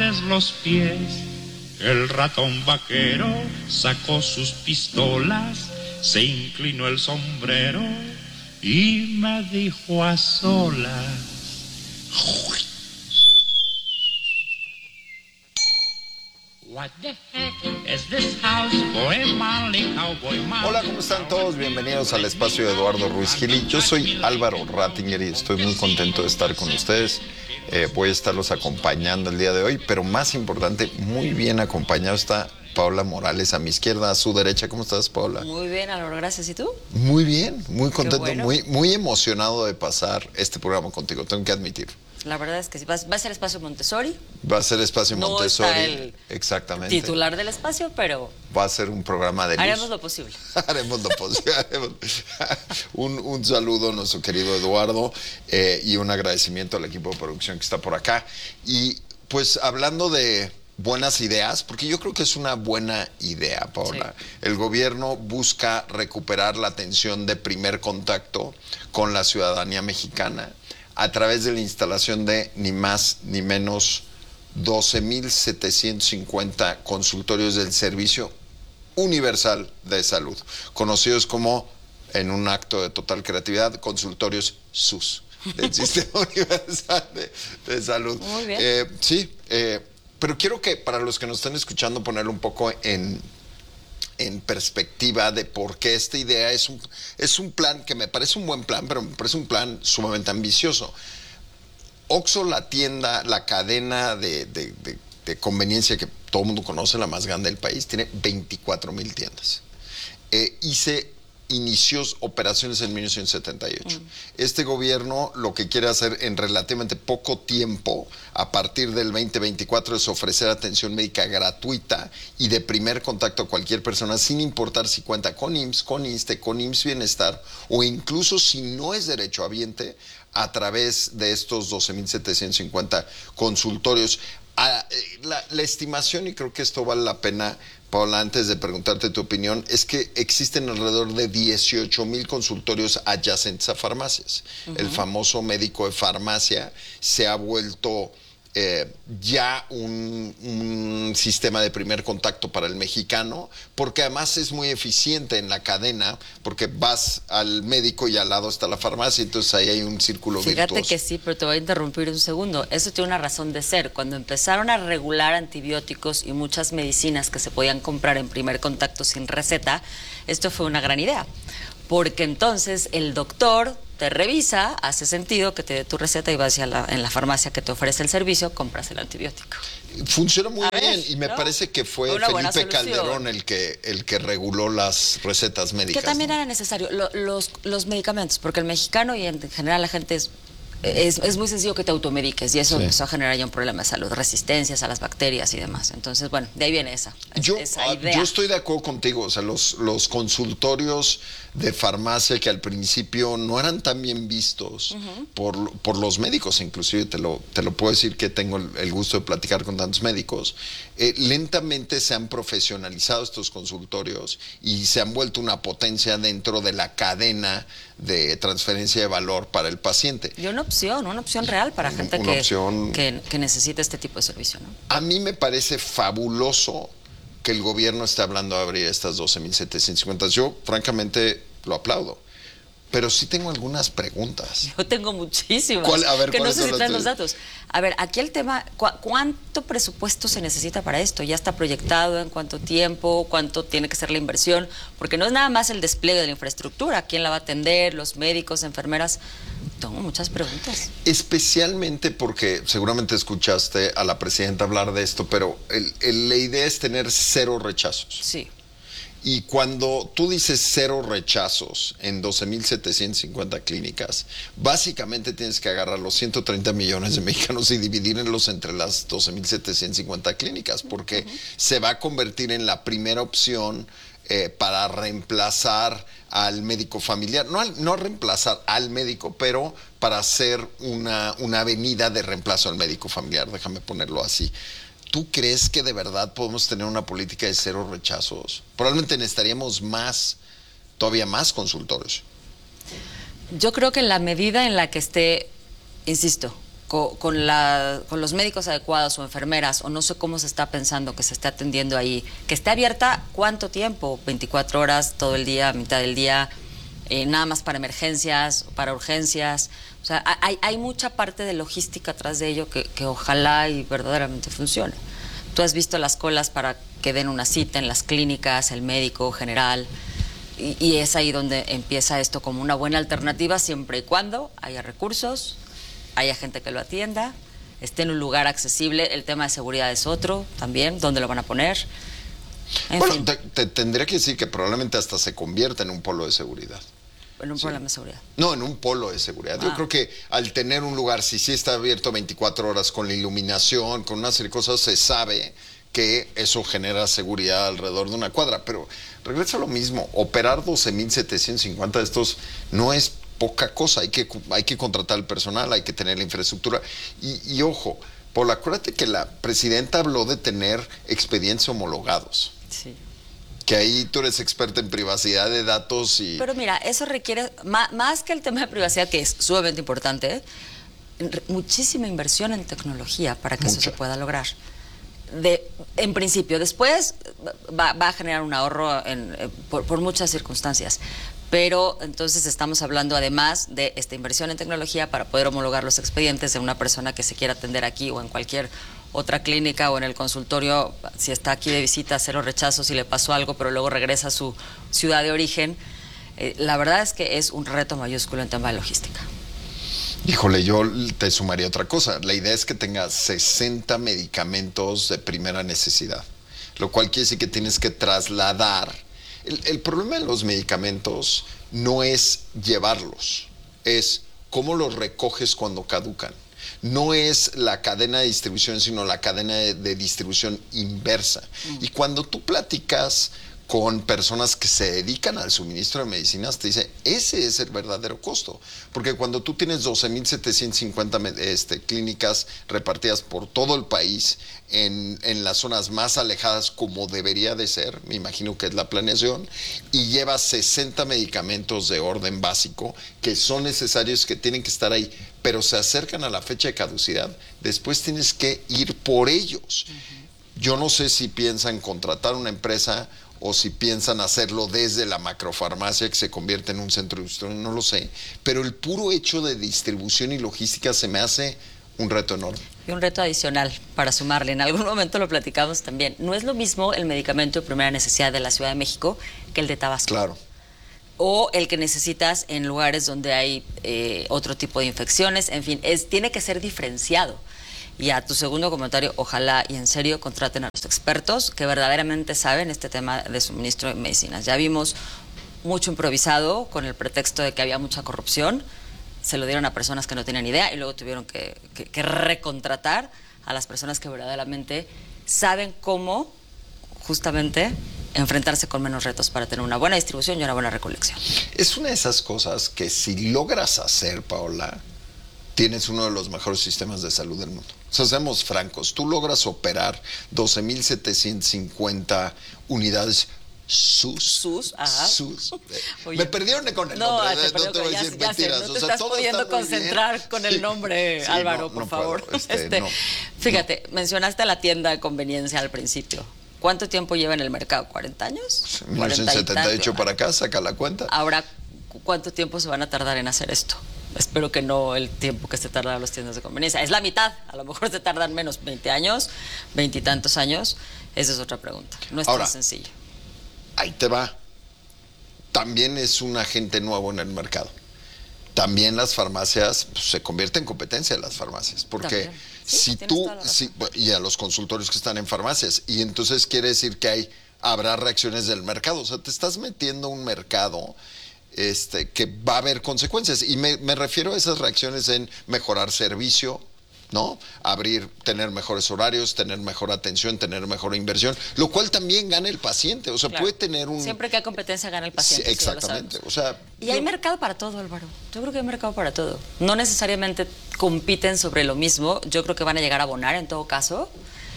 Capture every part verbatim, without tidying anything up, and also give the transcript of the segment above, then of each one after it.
ves los pies. El ratón vaquero sacó sus pistolas, se inclinó el sombrero y me dijo a solas: What the heck is this house for a manly cowboy man? Hola, ¿cómo están todos? Bienvenidos al espacio de Eduardo Ruiz Gili. Yo soy Álvaro Rattinger y estoy muy contento de estar con ustedes. Eh, voy a estarlos acompañando el día de hoy, pero más importante, muy bien acompañado está Paola Morales a mi izquierda, a su derecha. ¿Cómo estás, Paola? Muy bien, Álvaro, gracias. ¿Y tú? Muy bien, muy contento, bueno. muy, muy emocionado de pasar este programa contigo, tengo que admitir. La verdad es que sí, va, va a ser espacio Montessori. Va a ser espacio no Montessori. Está el exactamente. Titular del espacio, pero va a ser un programa de luz. Haremos lo posible. Haremos lo posible. un, un saludo a nuestro querido Eduardo eh, y un agradecimiento al equipo de producción que está por acá. Y pues hablando de buenas ideas, porque yo creo que es una buena idea, Paola. Sí. El gobierno busca recuperar la atención de primer contacto con la ciudadanía mexicana a través de la instalación de ni más ni menos doce mil setecientos cincuenta consultorios del Servicio Universal de Salud, conocidos como, en un acto de total creatividad, consultorios S U S, del Sistema Universal de, de Salud. Muy bien. Eh, sí, eh, pero quiero que para los que nos están escuchando ponerlo un poco en... en perspectiva de por qué esta idea es un, es un plan que me parece un buen plan, pero me parece un plan sumamente ambicioso. Oxxo, la tienda, la cadena de, de, de, de conveniencia que todo el mundo conoce, la más grande del país, tiene veinticuatro mil tiendas. Eh, y se inició operaciones en mil novecientos setenta y ocho. Mm. Este gobierno lo que quiere hacer en relativamente poco tiempo, a partir del veinte veinticuatro, es ofrecer atención médica gratuita y de primer contacto a cualquier persona, sin importar si cuenta con I M S S, con ISSSTE, con I M S S Bienestar, o incluso si no es derechohabiente, a través de estos doce mil setecientos cincuenta consultorios. Ah, la, la estimación, y creo que esto vale la pena, Paola, antes de preguntarte tu opinión, es que existen alrededor de dieciocho mil consultorios adyacentes a farmacias. Uh-huh. El famoso médico de farmacia se ha vuelto eh, ya un, un sistema de primer contacto para el mexicano, porque además es muy eficiente en la cadena, porque vas al médico y al lado está la farmacia, entonces ahí hay un círculo Fíjate virtuoso. que sí, pero te voy a interrumpir un segundo. Eso tiene una razón de ser. Cuando empezaron a regular antibióticos y muchas medicinas que se podían comprar en primer contacto sin receta, esto fue una gran idea, porque entonces el doctor te revisa, hace sentido que te dé tu receta y vas a la, en la farmacia que te ofrece el servicio, compras el antibiótico. Funciona muy a bien ver, y me ¿no? parece que fue Felipe Calderón el que, el que reguló las recetas médicas. Que también ¿no? era necesario, lo, los, los medicamentos, porque el mexicano y en general la gente es... Es, es muy sencillo que te automediques y eso sí. empezó a generar ya un problema de salud, resistencias a las bacterias y demás. Entonces, bueno, de ahí viene esa, yo, esa idea. Yo estoy de acuerdo contigo, o sea, los, los consultorios de farmacia que al principio no eran tan bien vistos uh-huh. por, por los médicos, inclusive te lo, te lo puedo decir que tengo el, el gusto de platicar con tantos médicos, eh, lentamente se han profesionalizado estos consultorios y se han vuelto una potencia dentro de la cadena de transferencia de valor para el paciente. Y una opción, una opción real para gente una que, opción... que, que necesita este tipo de servicio, ¿no? A mí me parece fabuloso que el gobierno esté hablando de abrir estas doce mil setecientos cincuenta. Yo, francamente, lo aplaudo. Pero sí tengo algunas preguntas. Yo tengo muchísimas. ¿Cuál? A ver, que no sé si los, traen los datos. A ver, aquí el tema, ¿cu ¿cuánto presupuesto se necesita para esto? ¿Ya está proyectado? ¿En cuánto tiempo? ¿Cuánto tiene que ser la inversión? Porque no es nada más el despliegue de la infraestructura. ¿Quién la va a atender? ¿Los médicos, enfermeras? Tengo muchas preguntas. Especialmente porque seguramente escuchaste a la presidenta hablar de esto, pero el, el, la idea es tener cero rechazos. Sí. Y cuando tú dices cero rechazos en doce mil setecientos cincuenta clínicas, básicamente tienes que agarrar los ciento treinta millones de mexicanos y dividirlos entre las doce mil setecientos cincuenta clínicas, porque uh-huh. se va a convertir en la primera opción eh, para reemplazar al médico familiar. No, al, no reemplazar al médico, pero para hacer una, una avenida de reemplazo al médico familiar, déjame ponerlo así. ¿Tú crees que de verdad podemos tener una política de cero rechazos? Probablemente necesitaríamos más, todavía más consultorios. Yo creo que en la medida en la que esté, insisto, co- con, la, con los médicos adecuados o enfermeras, o no sé cómo se está pensando que se esté atendiendo ahí, que esté abierta cuánto tiempo, veinticuatro horas, todo el día, mitad del día, eh, nada más para emergencias, para urgencias. O sea, hay, hay mucha parte de logística atrás de ello que, que ojalá y verdaderamente funcione. Tú has visto las colas para que den una cita en las clínicas, el médico general, y, y es ahí donde empieza esto como una buena alternativa, siempre y cuando haya recursos, haya gente que lo atienda, esté en un lugar accesible. El tema de seguridad es otro también, ¿dónde lo van a poner? En bueno, fin, te, te tendría que decir que probablemente hasta se convierta en un polo de seguridad. en un Sí. problema de seguridad. No, en un polo de seguridad. Ah. Yo creo que al tener un lugar, si sí está abierto veinticuatro horas con la iluminación, con una serie de cosas, se sabe que eso genera seguridad alrededor de una cuadra. Pero regresa a lo mismo, operar doce mil setecientos cincuenta de estos no es poca cosa. Hay que, hay que contratar el personal, hay que tener la infraestructura. Y, y ojo, Paula, acuérdate que la presidenta habló de tener expedientes homologados. Sí. Que ahí tú eres experta en privacidad de datos y... Pero mira, eso requiere, má- más que el tema de privacidad, que es sumamente importante, re- muchísima inversión en tecnología para que eso Mucha. se pueda lograr. De, en principio, después va, va a generar un ahorro en, eh, por, por muchas circunstancias. Pero entonces estamos hablando además de esta inversión en tecnología para poder homologar los expedientes de una persona que se quiera atender aquí o en cualquier otra clínica o en el consultorio, si está aquí de visita, cero rechazos, si le pasó algo, pero luego regresa a su ciudad de origen. Eh, la verdad es que es un reto mayúsculo en tema de logística. Híjole, yo te sumaría otra cosa. La idea es que tenga sesenta medicamentos de primera necesidad, lo cual quiere decir que tienes que trasladar. El, el problema de los medicamentos no es llevarlos, es cómo los recoges cuando caducan. No es la cadena de distribución, sino la cadena de, de distribución inversa. Mm. Y cuando tú platicas con personas que se dedican al suministro de medicinas, te dice, ese es el verdadero costo. Porque cuando tú tienes doce mil setecientos cincuenta este, clínicas repartidas por todo el país, en, en las zonas más alejadas como debería de ser, me imagino que es la planeación, y llevas sesenta medicamentos de orden básico que son necesarios, que tienen que estar ahí, pero se acercan a la fecha de caducidad, después tienes que ir por ellos. Uh-huh. Yo no sé si piensan contratar una empresa o si piensan hacerlo desde la macrofarmacia que se convierte en un centro de distribución, no lo sé. Pero el puro hecho de distribución y logística se me hace un reto enorme. Y un reto adicional para sumarle, en algún momento lo platicamos también. No es lo mismo el medicamento de primera necesidad de la Ciudad de México que el de Tabasco. Claro. O el que necesitas en lugares donde hay eh, otro tipo de infecciones. En fin, es, tiene que ser diferenciado. Y a tu segundo comentario, ojalá y en serio contraten a los expertos que verdaderamente saben este tema de suministro de medicinas. Ya vimos mucho improvisado con el pretexto de que había mucha corrupción, se lo dieron a personas que no tenían idea y luego tuvieron que, que, que recontratar a las personas que verdaderamente saben cómo justamente enfrentarse con menos retos para tener una buena distribución y una buena recolección. Es una de esas cosas que si logras hacer, Paola, tienes uno de los mejores sistemas de salud del mundo. O sea, seamos francos, tú logras operar doce mil setecientos cincuenta unidades SUS. SUS, ajá. SUS. Oye, me perdieron con el no, nombre, te no te, perdió, voy a ya, decir ya mentiras. Sé, no o te sea, estás todo pudiendo está muy concentrar bien. con el nombre, sí, Álvaro, no, por no favor. Puedo, este, Este, no, fíjate, no. mencionaste la tienda de conveniencia al principio. ¿Cuánto tiempo lleva en el mercado? ¿cuarenta años? mil novecientos setenta y ocho para acá, saca la cuenta. Ahora, ¿cuánto tiempo se van a tardar en hacer esto? Espero que no el tiempo que se tardan las tiendas de conveniencia. Es la mitad, a lo mejor se tardan menos, veinte años, veintitantos años. Esa es otra pregunta. No es Ahora, tan sencillo. Ahí te va. También es un agente nuevo en el mercado. También las farmacias, pues, se convierten en competencia de las farmacias. Porque sí, si tú, si, y a los consultorios que están en farmacias, y entonces quiere decir que hay, habrá reacciones del mercado. O sea, te estás metiendo a un mercado este, que va a haber consecuencias. Y me, me refiero a esas reacciones en mejorar servicio, ¿no? Abrir, tener mejores horarios, tener mejor atención, tener mejor inversión, lo cual también gana el paciente. O sea, claro, puede tener un... Siempre que hay competencia gana el paciente. Sí, exactamente. O sea, y hay yo... mercado para todo, Álvaro. Yo creo que hay mercado para todo. No necesariamente compiten sobre lo mismo. Yo creo que van a llegar a abonar en todo caso.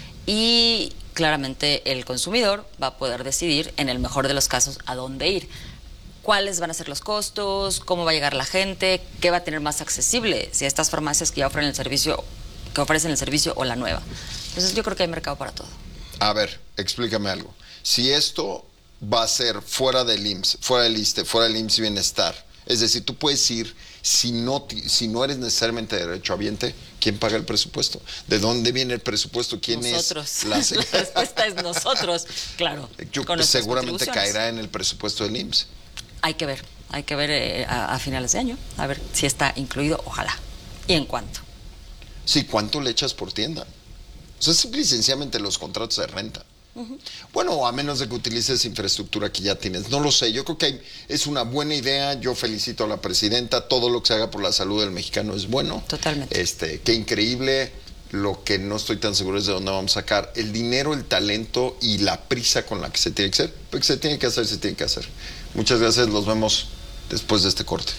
Y claramente el consumidor va a poder decidir, en el mejor de los casos, a dónde ir. cuáles van a ser los costos, cómo va a llegar la gente, qué va a tener más accesible, si estas farmacias que ya ofrecen el servicio, que ofrecen el servicio o la nueva. Entonces yo creo que hay mercado para todo. A ver, explícame algo. Si esto va a ser fuera del I M S S, fuera del ISSSTE, fuera del I M S S Bienestar, es decir, tú puedes ir, si no, si no eres necesariamente derechohabiente, ¿quién paga el presupuesto? ¿De dónde viene el presupuesto? ¿Quién nosotros. es? La, la respuesta es nosotros, claro. Yo, pues, seguramente caerá en el presupuesto del I M S S. Hay que ver, hay que ver eh, a, a finales de año, a ver si está incluido, ojalá. ¿Y en cuánto? Sí, ¿cuánto le echas por tienda? O sea, simple y sencillamente los contratos de renta. Uh-huh. Bueno, a menos de que utilices infraestructura que ya tienes. No lo sé, yo creo que hay, es una buena idea. Yo felicito a la presidenta. Todo lo que se haga por la salud del mexicano es bueno. Totalmente. Este, qué increíble. Lo que no estoy tan seguro es de dónde vamos a sacar el dinero, el talento y la prisa con la que se tiene que hacer. Porque se tiene que hacer, se tiene que hacer. Muchas gracias, los vemos después de este corte.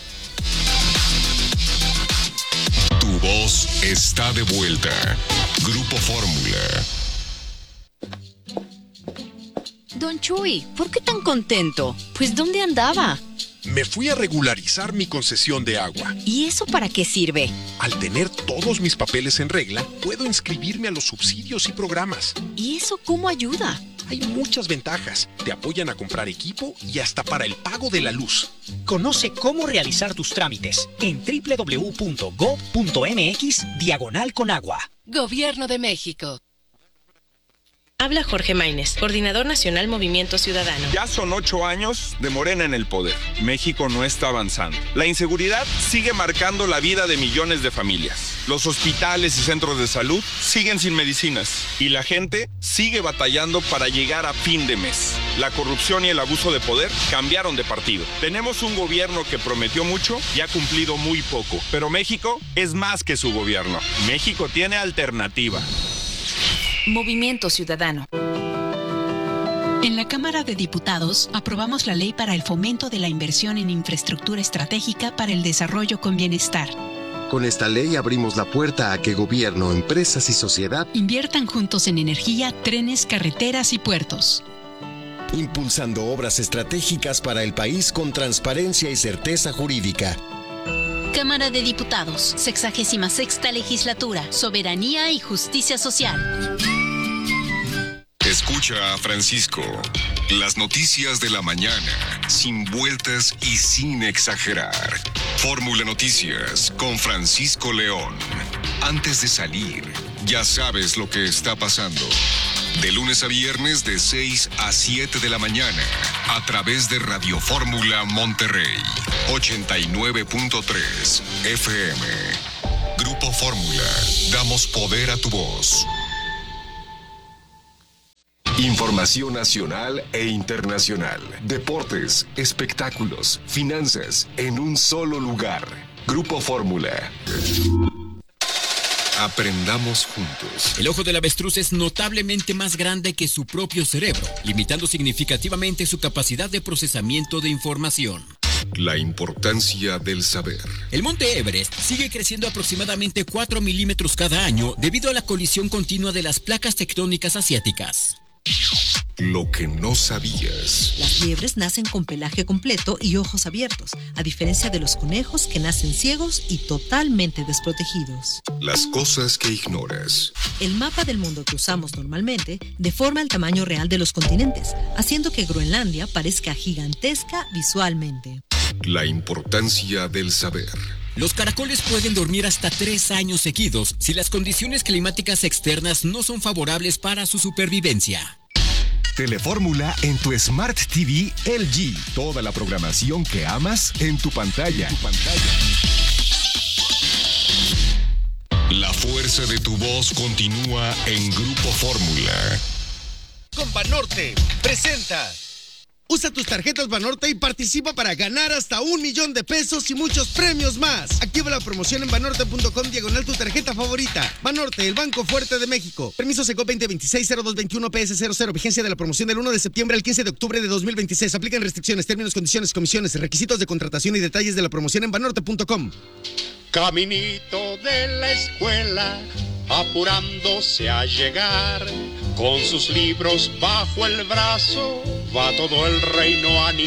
Tu voz está de vuelta. Grupo Fórmula. Don Chuy, ¿por qué tan contento? Pues ¿dónde andaba? Me fui a regularizar mi concesión de agua. ¿Y eso para qué sirve? Al tener todos mis papeles en regla, puedo inscribirme a los subsidios y programas. ¿Y eso cómo ayuda? Hay muchas ventajas. Te apoyan a comprar equipo y hasta para el pago de la luz. Conoce cómo realizar tus trámites en doble u doble u doble u punto gob punto eme equis diagonal con agua. Gobierno de México. Habla Jorge Maínez, coordinador nacional Movimiento Ciudadano. Ya son ocho años de Morena en el poder. México no está avanzando. La inseguridad sigue marcando la vida de millones de familias. Los hospitales y centros de salud siguen sin medicinas. Y la gente sigue batallando para llegar a fin de mes. La corrupción y el abuso de poder cambiaron de partido. Tenemos un gobierno que prometió mucho y ha cumplido muy poco. Pero México es más que su gobierno. México tiene alternativa. Movimiento Ciudadano. En la Cámara de Diputados aprobamos la ley para el fomento de la inversión en infraestructura estratégica para el desarrollo con bienestar. Con esta ley abrimos la puerta a que gobierno, empresas y sociedad inviertan juntos en energía, trenes, carreteras y puertos. Impulsando obras estratégicas para el país con transparencia y certeza jurídica. Cámara de Diputados, sexagésima sexta legislatura, soberanía y justicia social. Escucha a Francisco. Las noticias de la mañana, sin vueltas y sin exagerar. Fórmula Noticias con Francisco León. Antes de salir, ya sabes lo que está pasando. De lunes a viernes de seis a siete de la mañana, a través de Radio Fórmula Monterrey, ochenta y nueve punto tres F M. Grupo Fórmula, damos poder a tu voz. Información nacional e internacional, deportes, espectáculos, finanzas, en un solo lugar. Grupo Fórmula. Aprendamos juntos. El ojo del avestruz es notablemente más grande que su propio cerebro, limitando significativamente su capacidad de procesamiento de información. La importancia del saber. El monte Everest sigue creciendo aproximadamente cuatro milímetros cada año debido a la colisión continua de las placas tectónicas asiáticas. Lo que no sabías. Las liebres nacen con pelaje completo y ojos abiertos, a diferencia de los conejos que nacen ciegos y totalmente desprotegidos. Las cosas que ignoras. El mapa del mundo que usamos normalmente deforma el tamaño real de los continentes, haciendo que Groenlandia parezca gigantesca visualmente. La importancia del saber. Los caracoles pueden dormir hasta tres años seguidos si las condiciones climáticas externas no son favorables para su supervivencia. Telefórmula en tu Smart T V L G. Toda la programación que amas en tu pantalla. En tu pantalla. La fuerza de tu voz continúa en Grupo Fórmula. Con Banorte presenta. Usa tus tarjetas Banorte y participa para ganar hasta un millón de pesos y muchos premios más. Activa la promoción en banorte punto com diagonal tu tarjeta favorita. Banorte, el banco fuerte de México. Permiso Seco veinte veintiséis cero dos veintiuno P S cero cero. Vigencia de la promoción del uno de septiembre al quince de octubre de dos mil veintiséis. Aplican restricciones, términos, condiciones, comisiones, requisitos de contratación y detalles de la promoción en banorte punto com. Caminito de la escuela, apurándose a llegar, con sus libros bajo el brazo, va todo el reino animal.